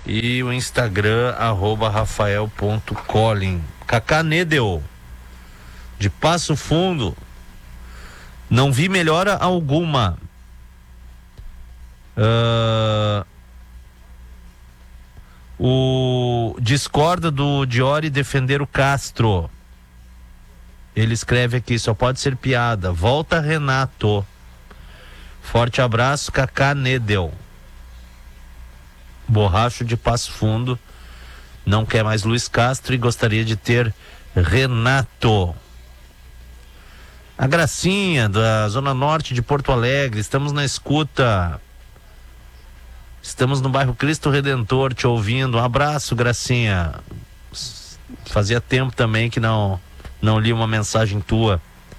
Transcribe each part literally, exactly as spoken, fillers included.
E o Instagram, arroba rafael ponto colin. Cacá Nedel, de Passo Fundo. Não vi melhora alguma. Uh, o discorda do Diori defender o Castro. Ele escreve aqui, só pode ser piada. Volta, Renato. Forte abraço, Cacá Nedel. Borracho de Passo Fundo. Não quer mais Luiz Castro e gostaria de ter Renato. A Gracinha, da Zona Norte de Porto Alegre. Estamos na escuta. Estamos no bairro Cristo Redentor te ouvindo. Um abraço, Gracinha. Fazia tempo também que não, não li uma mensagem tua.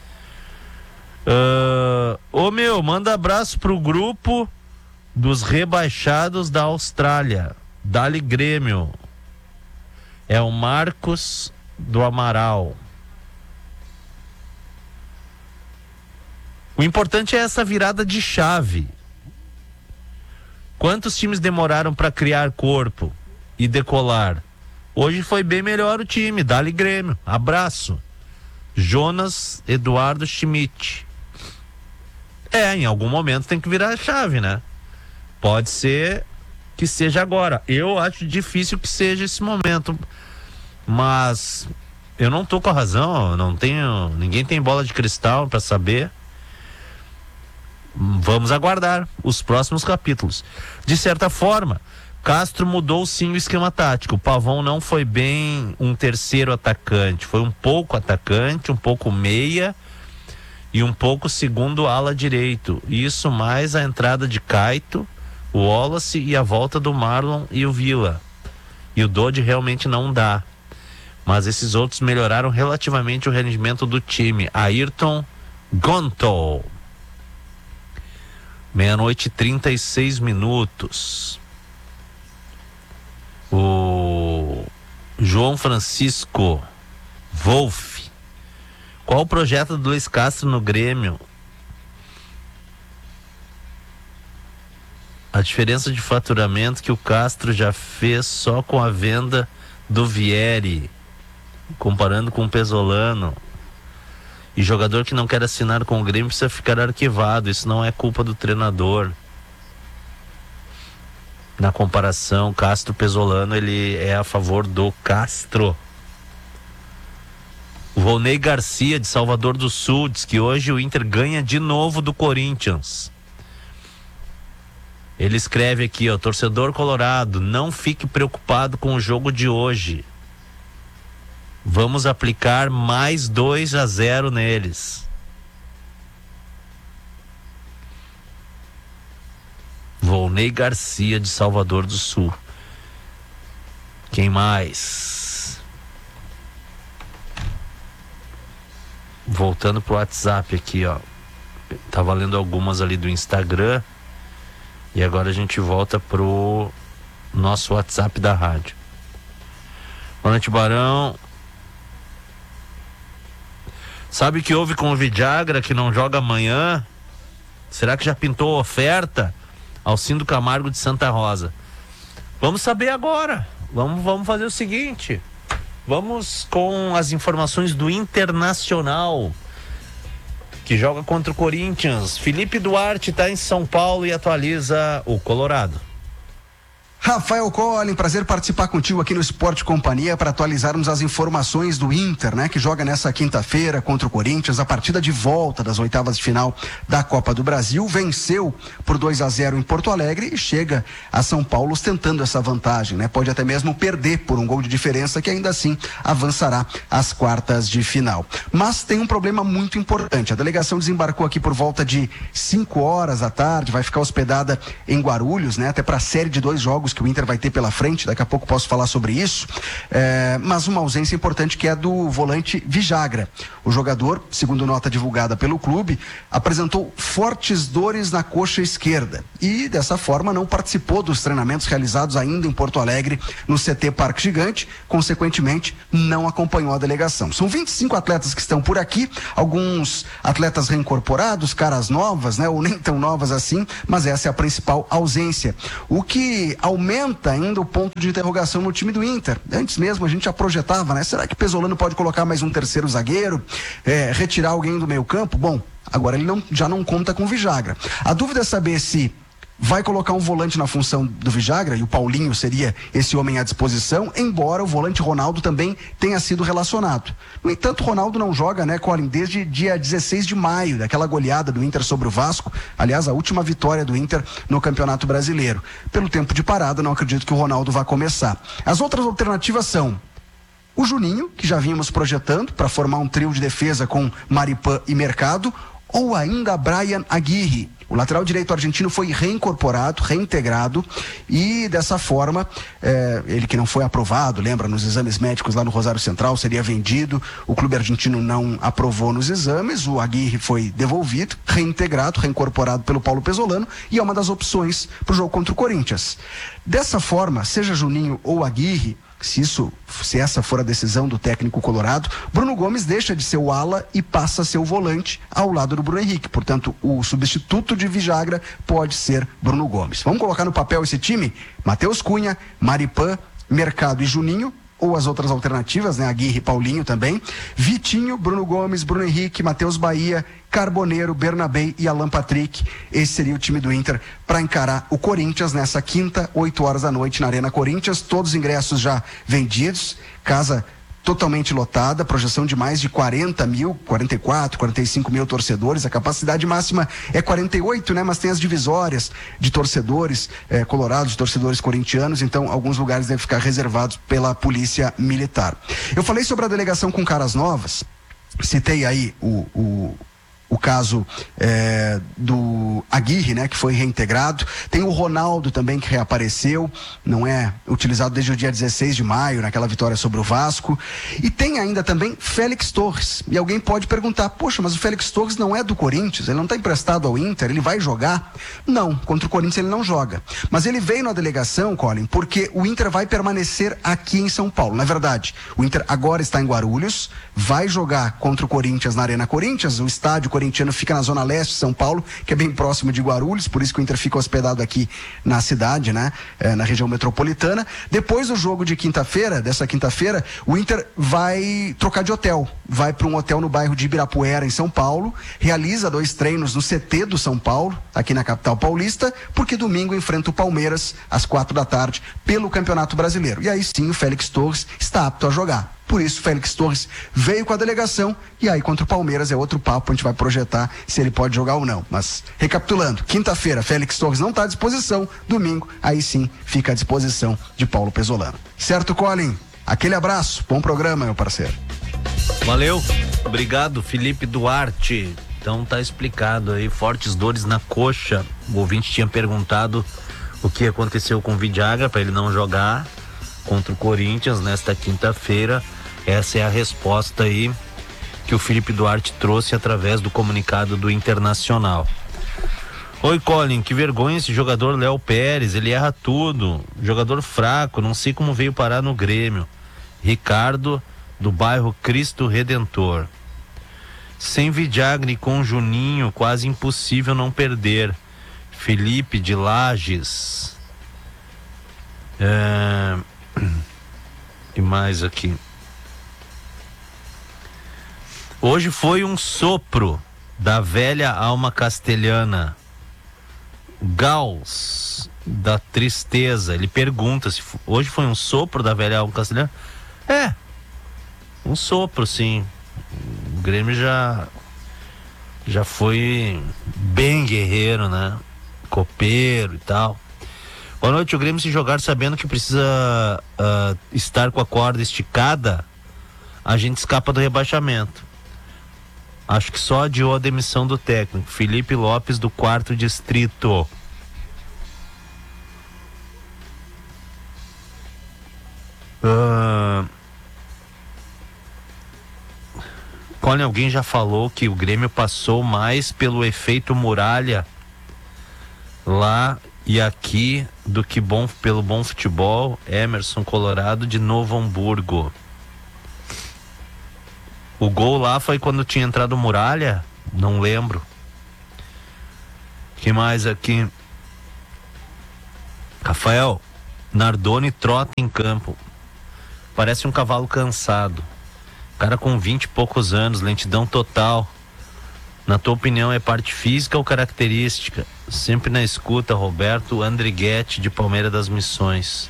Uh, ô meu, manda abraço pro grupo dos rebaixados da Austrália. Dali Grêmio. É o Marcos do Amaral. O importante é essa virada de chave. Quantos times demoraram para criar corpo e decolar? Hoje foi bem melhor o time. Dali Grêmio. Abraço. Jonas Eduardo Schmidt. É, em algum momento tem que virar a chave, né? Pode ser que seja agora. Eu acho difícil que seja esse momento. Mas eu não tô com a razão. Não tenho, ninguém tem bola de cristal para saber. Vamos aguardar os próximos capítulos. De certa forma, Castro mudou sim o esquema tático. O Pavão não foi bem um terceiro atacante. Foi um pouco atacante, um pouco meia e um pouco segundo ala direito. Isso mais a entrada de Caito, o Wallace e a volta do Marlon e o Vila. E o Dodge realmente não dá. Mas esses outros melhoraram relativamente o rendimento do time. Ayrton Gonto. Meia-noite e trinta e seis minutos. O João Francisco Wolf. Qual o projeto do Luiz Castro no Grêmio? A diferença de faturamento que o Castro já fez só com a venda do Vieri, comparando com o Pesolano. E jogador que não quer assinar com o Grêmio precisa ficar arquivado. Isso não é culpa do treinador. Na comparação, Castro Pesolano, ele é a favor do Castro. O Volney Garcia, de Salvador do Sul, diz que hoje o Inter ganha de novo do Corinthians. Ele escreve aqui, ó, torcedor colorado, não fique preocupado com o jogo de hoje. Vamos aplicar mais dois a zero neles. Volney Garcia, de Salvador do Sul. Quem mais? Voltando pro WhatsApp aqui, ó. Tava lendo algumas ali do Instagram. E agora a gente volta pro nosso WhatsApp da rádio. Boa noite, Barão. Sabe o que houve com o Vidagra, que não joga amanhã? Será que já pintou oferta? Alcindo Camargo, de Santa Rosa. Vamos saber agora. Vamos, vamos fazer o seguinte. Vamos com as informações do Internacional, que joga contra o Corinthians. Felipe Duarte está em São Paulo e atualiza o Colorado. Rafael Colin, prazer participar contigo aqui no Esporte Companhia para atualizarmos as informações do Inter, né? Que joga nessa quinta-feira contra o Corinthians, a partida de volta das oitavas de final da Copa do Brasil. Venceu por dois a zero em Porto Alegre e chega a São Paulo ostentando essa vantagem, né? Pode até mesmo perder por um gol de diferença, que ainda assim avançará às quartas de final. Mas tem um problema muito importante. A delegação desembarcou aqui por volta de cinco horas da tarde, vai ficar hospedada em Guarulhos, né? Até para a série de dois jogos que o Inter vai ter pela frente, daqui a pouco posso falar sobre isso, é, mas uma ausência importante que é a do volante Vidagra. O jogador, segundo nota divulgada pelo clube, apresentou fortes dores na coxa esquerda e dessa forma não participou dos treinamentos realizados ainda em Porto Alegre no C T Parque Gigante, consequentemente não acompanhou a delegação. São vinte e cinco atletas que estão por aqui, alguns atletas reincorporados, caras novas, né, ou nem tão novas assim, mas essa é a principal ausência. O que aumenta aumenta ainda o ponto de interrogação no time do Inter. Antes mesmo a gente já projetava, né? Será que Pesolano pode colocar mais um terceiro zagueiro, é, retirar alguém do meio campo? Bom, agora ele não, já não conta com o Vijagra. A dúvida é saber se vai colocar um volante na função do Vijagra, e o Paulinho seria esse homem à disposição, embora o volante Ronaldo também tenha sido relacionado. No entanto, Ronaldo não joga, né, Colin, desde dia dezesseis de maio, daquela goleada do Inter sobre o Vasco, aliás, a última vitória do Inter no Campeonato Brasileiro. Pelo tempo de parada, não acredito que o Ronaldo vá começar. As outras alternativas são o Juninho, que já vínhamos projetando, para formar um trio de defesa com Maripã e Mercado, ou ainda Brian Aguirre. O lateral direito argentino foi reincorporado, reintegrado, e dessa forma, eh, ele que não foi aprovado, lembra, nos exames médicos lá no Rosário Central, seria vendido, o clube argentino não aprovou nos exames, o Aguirre foi devolvido, reintegrado, reincorporado pelo Paulo Pesolano, e é uma das opções para o jogo contra o Corinthians. Dessa forma, seja Juninho ou Aguirre, se isso, se essa for a decisão do técnico colorado, Bruno Gomes deixa de ser o ala e passa a ser o volante ao lado do Bruno Henrique. Portanto, o substituto de Vijagra pode ser Bruno Gomes. Vamos colocar no papel esse time? Matheus Cunha, Maripã, Mercado e Juninho, ou as outras alternativas, né? Aguirre e Paulinho também. Vitinho, Bruno Gomes, Bruno Henrique, Matheus Bahia, Carboneiro, Bernabé e Alan Patrick. Esse seria o time do Inter para encarar o Corinthians nessa quinta, oito horas da noite na Arena Corinthians. Todos os ingressos já vendidos, casa totalmente lotada, projeção de mais de quarenta mil, quarenta e quatro, quarenta e cinco mil torcedores. A capacidade máxima é quarenta e oito, né? Mas tem as divisórias de torcedores eh, colorados, de torcedores corintianos, então alguns lugares devem ficar reservados pela polícia militar. Eu falei sobre a delegação com caras novas, citei aí o, o o caso é, do Aguirre, né, que foi reintegrado. Tem o Ronaldo também, que reapareceu, não é utilizado desde o dia dezesseis de maio, naquela vitória sobre o Vasco. E tem ainda também Félix Torres. E alguém pode perguntar, poxa, mas o Félix Torres não é do Corinthians, ele não está emprestado ao Inter, ele vai jogar? Não, contra o Corinthians ele não joga. Mas ele veio na delegação, Colin, porque o Inter vai permanecer aqui em São Paulo. Na verdade, o Inter agora está em Guarulhos, vai jogar contra o Corinthians na Arena Corinthians, o estádio corintiano fica na zona leste de São Paulo, que é bem próximo de Guarulhos, por isso que o Inter fica hospedado aqui na cidade, né? É, na região metropolitana. Depois do jogo de quinta-feira, dessa quinta-feira, o Inter vai trocar de hotel, vai para um hotel no bairro de Ibirapuera, em São Paulo, realiza dois treinos no C T do São Paulo, aqui na capital paulista, porque domingo enfrenta o Palmeiras às quatro da tarde pelo Campeonato Brasileiro. E aí sim o Félix Torres está apto a jogar. Por isso, Félix Torres veio com a delegação, e aí contra o Palmeiras é outro papo, a gente vai projetar se ele pode jogar ou não. Mas, recapitulando, quinta-feira, Félix Torres não está à disposição, domingo, aí sim, fica à disposição de Paulo Pesolano. Certo, Colin? Aquele abraço, bom programa, meu parceiro. Valeu, obrigado, Felipe Duarte. Então tá explicado aí, fortes dores na coxa. O ouvinte tinha perguntado o que aconteceu com o Vijagra para ele não jogar contra o Corinthians nesta quinta-feira. Essa é a resposta aí que o Felipe Duarte trouxe através do comunicado do Internacional. Oi, Colin, que vergonha esse jogador Léo Pérez, ele erra tudo, jogador fraco, não sei como veio parar no Grêmio. Ricardo, do bairro Cristo Redentor. Sem Vijagra e com Juninho, quase impossível não perder. Felipe de Lages. É... E mais aqui. Hoje foi um sopro da velha alma castelhana. Gauss, da tristeza. Ele pergunta se hoje foi um sopro da velha alma castelhana. É, um sopro, sim. O Grêmio já já foi bem guerreiro, né? Copeiro e tal. Boa noite. O Grêmio, se jogar sabendo que precisa uh, estar com a corda esticada, a gente escapa do rebaixamento. Acho que só adiou a demissão do técnico. Felipe Lopes, do quarto distrito. Uh... Colin, alguém já falou que o Grêmio passou mais pelo efeito muralha lá e aqui do que bom, pelo bom futebol. Emerson Colorado, de Novo Hamburgo. O gol lá foi quando tinha entrado muralha? Não lembro. Que mais aqui? Rafael, Nardoni trota em campo. Parece um cavalo cansado. Cara com vinte e poucos anos, lentidão total. Na tua opinião, é parte física ou característica? Sempre na escuta, Roberto Andriguete, de Palmeira das Missões.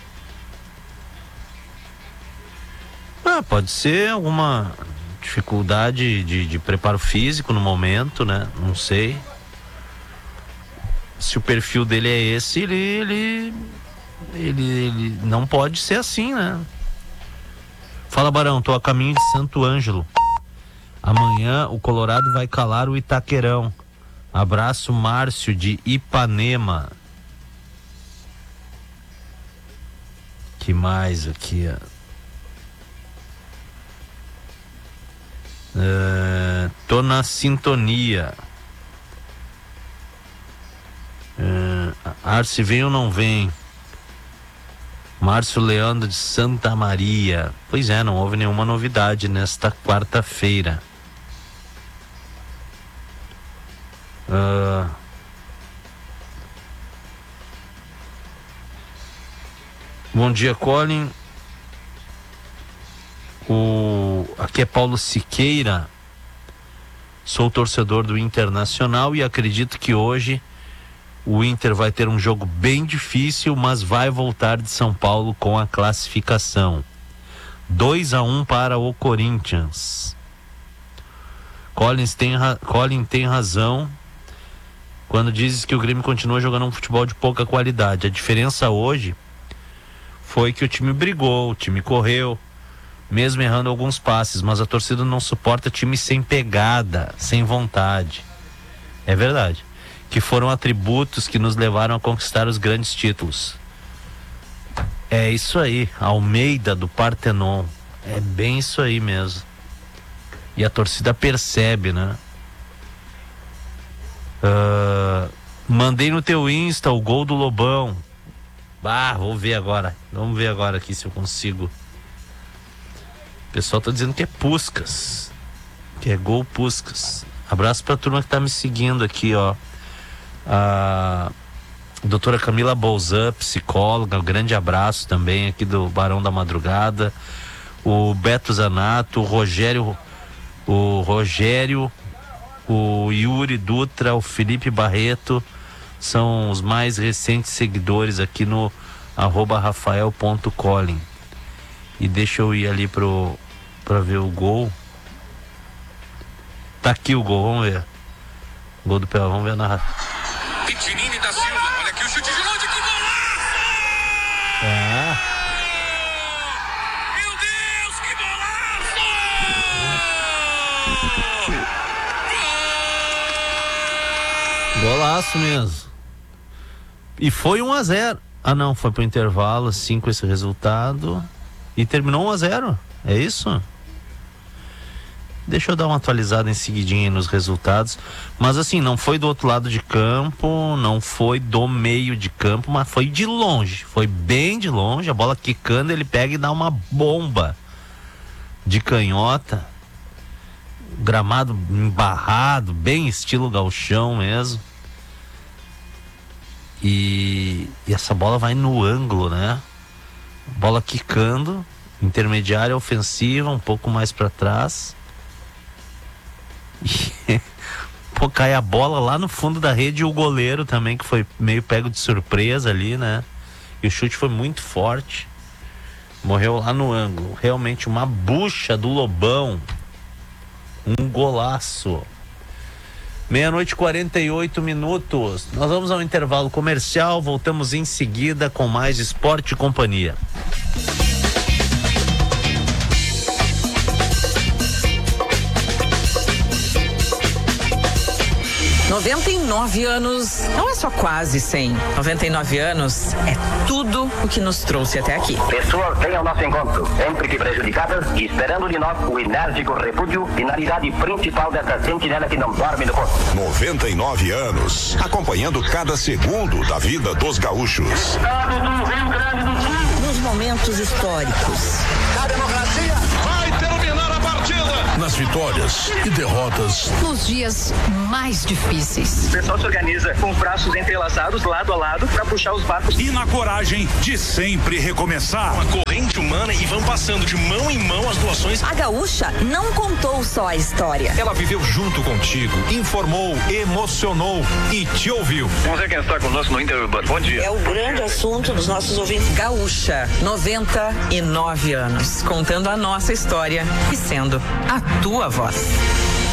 Ah, pode ser alguma dificuldade de, de preparo físico no momento, né? Não sei. Se o perfil dele é esse, ele, ele, ele, ele não pode ser assim, né? Fala, Barão, tô a caminho de Santo Ângelo. Amanhã o Colorado vai calar o Itaquerão. Abraço, Márcio de Ipanema. Que mais aqui, ó? Uh, tô na sintonia. Uh, Arce, vem ou não vem? Márcio Leandro de Santa Maria. Pois é, não houve nenhuma novidade nesta quarta-feira. Uh... Bom dia, Colin. O... Aqui é Paulo Siqueira. Sou torcedor do Internacional e acredito que hoje o Inter vai ter um jogo bem difícil, mas vai voltar de São Paulo com a classificação. dois a um para o Corinthians. Collins tem, ra... Colin tem razão quando dizes que o Grêmio continua jogando um futebol de pouca qualidade. A diferença hoje foi que o time brigou, o time correu, mesmo errando alguns passes, mas a torcida não suporta time sem pegada, sem vontade. É verdade. Que foram atributos que nos levaram a conquistar os grandes títulos. É isso aí, Almeida do Partenon. É bem isso aí mesmo. E a torcida percebe, né? Uh, mandei no teu Insta o gol do Lobão. Bah, vou ver agora. Vamos ver agora aqui se eu consigo. O pessoal tá dizendo que é Puskas. Que é gol Puskas. Abraço pra turma que tá me seguindo aqui, ó. A doutora Camila Bolzan, psicóloga, um grande abraço também aqui do Barão da Madrugada. O Beto Zanato, o Rogério, o Rogério, o Yuri Dutra, o Felipe Barreto, são os mais recentes seguidores aqui no arroba rafael ponto colin. E deixa eu ir ali pro, pra ver o gol. Tá aqui o gol, vamos ver. Gol do Pelé, vamos ver a narração. Pitinini da Silva, olha aqui o chute de longe, que golaço! É. Meu Deus, que golaço! Golaço mesmo. E foi um a zero. Ah não, foi pro intervalo assim com esse resultado. E terminou um a zero. É isso? Deixa eu dar uma atualizada em seguidinha nos resultados. Mas assim, não foi do outro lado de campo, não foi do meio de campo, mas foi de longe. Foi bem de longe, a bola quicando, ele pega e dá uma bomba de canhota. Gramado embarrado, bem estilo gauchão mesmo. E, e essa bola vai no ângulo, né? Bola quicando, intermediária ofensiva, um pouco mais para trás. E, pô, cai a bola lá no fundo da rede e o goleiro também, que foi meio pego de surpresa ali, né? E o chute foi muito forte. Morreu lá no ângulo. Realmente uma bucha do Lobão. Um golaço. Meia-noite e quarenta e oito minutos. Nós vamos ao intervalo comercial. Voltamos em seguida com mais Esporte e Companhia. noventa e nove anos não é só quase cem. noventa e nove anos é tudo o que nos trouxe até aqui. Pessoas vêm ao nosso encontro, sempre que prejudicadas, e esperando de nós o enérgico repúdio, finalidade principal dessa sentinela que não dorme no posto. noventa e nove anos, acompanhando cada segundo da vida dos gaúchos. Estado do Rio Grande do Sul. Nos momentos históricos. A democracia vai terminar a partida. Nas vitórias e derrotas. Nos dias mais difíceis. O pessoal se organiza com os braços entrelaçados, lado a lado, para puxar os barcos. E na coragem de sempre recomeçar. Uma corrente humana e vão passando de mão em mão as doações. A Gaúcha não contou só a história. Ela viveu junto contigo, informou, emocionou e te ouviu. Vamos ver quem está conosco no Inter Urbano. Bom dia. É o grande assunto dos nossos ouvintes. Gaúcha, noventa e nove anos, contando a nossa história e sendo a tua voz.